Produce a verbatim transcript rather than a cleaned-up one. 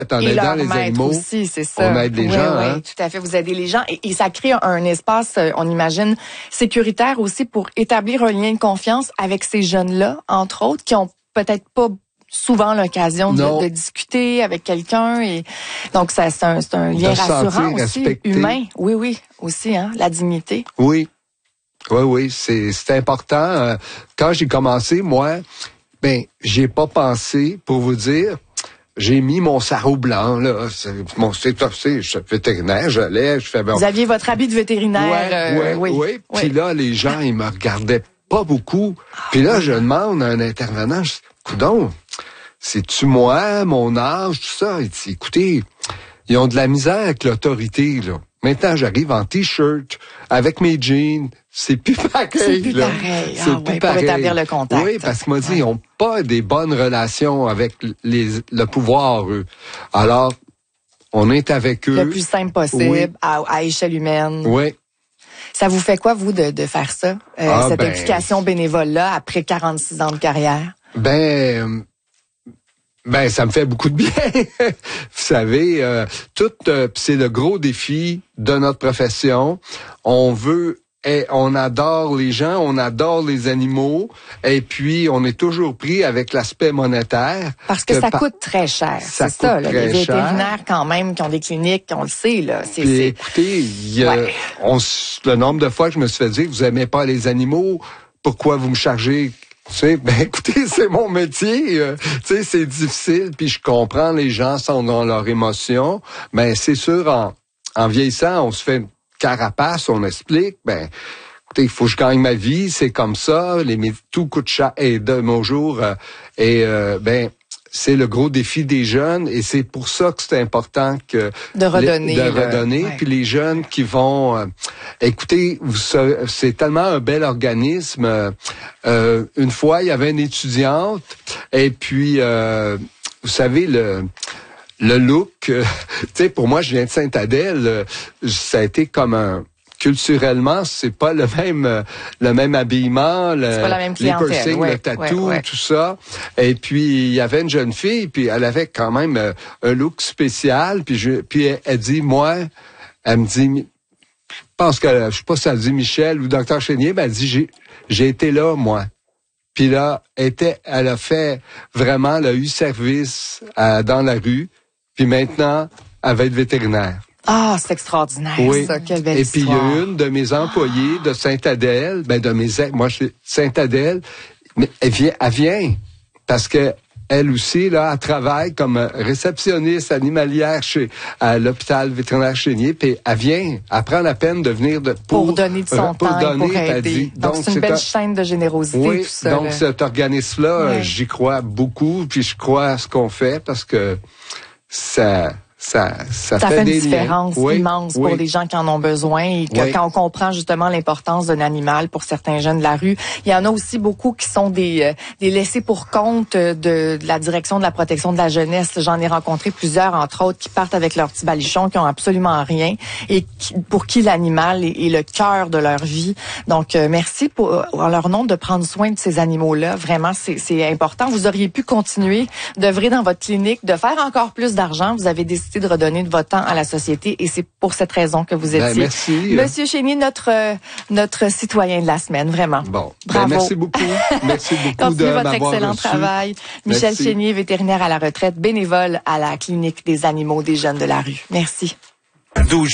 En et aidant leur les maître animaux, aussi, c'est ça. on aide les oui, gens. Oui, hein? tout à fait. Vous aidez les gens. Et, et ça crée un, un espace, on imagine, sécuritaire aussi pour établir un lien de confiance avec ces jeunes-là, entre autres, qui ont peut-être pas souvent l'occasion de, de discuter avec quelqu'un. Et donc, ça, c'est un, c'est un lien rassurant aussi, respecté. humain. Oui, oui, aussi, hein, la dignité. Oui, oui, oui, c'est, c'est important. Quand j'ai commencé, moi, ben, j'ai pas pensé, pour vous dire, j'ai mis mon sarrau blanc, là. C'est, mon, c'est, c'est, je suis vétérinaire, j'allais, je fais... Bon. Vous aviez votre habit de vétérinaire. Ouais, euh, ouais, oui, oui. oui. Puis là, les gens, ils me regardaient pas beaucoup. Puis là, je demande à un intervenant, je dis, coudonc, c'est-tu moi, mon âge, tout ça? Il dit, écoutez, ils ont de la misère avec l'autorité, là. Maintenant, j'arrive en T-shirt, avec mes jeans. C'est plus pareil, C'est plus là. pareil. C'est ah, plus ouais, pareil. Pour établir le contact. Oui, parce qu'ils m'ont dit, ouais. ils n'ont pas des bonnes relations avec les, le pouvoir, eux. Alors, on est avec eux. Le plus simple possible, oui. à, à échelle humaine. Oui. Ça vous fait quoi, vous, de, de faire ça? Euh, ah, cette ben, implication bénévole-là, après quarante-six ans de carrière? Ben... Ben, ça me fait beaucoup de bien. Vous savez, euh, tout, euh, c'est le gros défi de notre profession. On veut, et on adore les gens, on adore les animaux, et puis on est toujours pris avec l'aspect monétaire. Parce que, que ça par... coûte très cher. Ça c'est ça, là, les vétérinaires cher. quand même qui ont des cliniques, on le sait là. C'est, puis, c'est... écoutez, y a, ouais. on, le nombre de fois que je me suis fait dire, vous aimez pas les animaux, pourquoi vous me chargez? Tu sais, ben écoutez, c'est mon métier. Euh, tu sais, c'est difficile, puis je comprends, les gens sont dans leurs émotions. Ben c'est sûr, en, en vieillissant, on se fait une carapace, on explique. Ben, écoutez, il faut que je gagne ma vie, c'est comme ça. Les tout coûte cher. Et de nos jours, euh, et euh, ben c'est le gros défi des jeunes, et c'est pour ça que c'est important que de redonner, les, de redonner. Ouais. Puis les jeunes qui vont, euh, écoutez, vous, c'est tellement un bel organisme. Euh, une fois, il y avait une étudiante, et puis, euh, vous savez, le le look, euh, tu sais, pour moi, je viens de Sainte-Adèle, euh, ça a été comme un culturellement, c'est pas le même euh, le même habillement, le, c'est pas la même les clientèle, piercings, ouais, le tatou, ouais, ouais. tout ça. Et puis il y avait une jeune fille, puis elle avait quand même euh, un look spécial. Puis je, puis elle, elle dit, moi, elle me dit, je pense que je sais pas si elle dit Michel ou docteur Chénier, ben elle dit, j'ai j'ai été là moi. Puis là, elle était, elle a fait vraiment, elle a eu service euh, dans la rue. Puis maintenant, elle va être vétérinaire. Ah, c'est extraordinaire, oui. ça. Quelle belle Et puis, il y a une de mes employées ah. de Sainte-Adèle, ben, de mes, moi, je suis Sainte-Adèle, mais elle vient, elle vient. Parce que, elle aussi, là, elle travaille comme réceptionniste animalière chez, à l'hôpital vétérinaire Chénier, puis elle vient, elle prend la peine de venir de, pour, pour donner de son pour temps donner, pour aider. Dit, donc, donc, c'est une belle un... chaîne de générosité, oui, tout ça. donc, là. cet organisme-là, ouais. j'y crois beaucoup, puis je crois à ce qu'on fait, parce que ça... Ça, ça, ça fait, fait une des différence liens. immense oui, pour oui. les gens qui en ont besoin et que oui. quand on comprend justement l'importance d'un animal pour certains jeunes de la rue. Il y en a aussi beaucoup qui sont des, euh, des laissés pour compte de, de la direction de la protection de la jeunesse. J'en ai rencontré plusieurs, entre autres, qui partent avec leurs petits balichons, qui ont absolument rien et qui, pour qui l'animal est, est le cœur de leur vie. Donc, euh, merci pour, en leur nom de prendre soin de ces animaux-là. Vraiment, c'est, c'est important. Vous auriez pu continuer d'œuvrer dans votre clinique, de faire encore plus d'argent. Vous avez décidé de redonner de votre temps à la société et c'est pour cette raison que vous étiez. Ben, merci. Monsieur Chénier, notre euh, notre citoyen de la semaine, vraiment. Bon, bravo. Ben, merci beaucoup. Merci beaucoup Continuez de votre m'avoir excellent reçu. travail. Michel merci. Chénier, vétérinaire à la retraite, bénévole à la clinique des animaux des jeunes de la rue. Merci.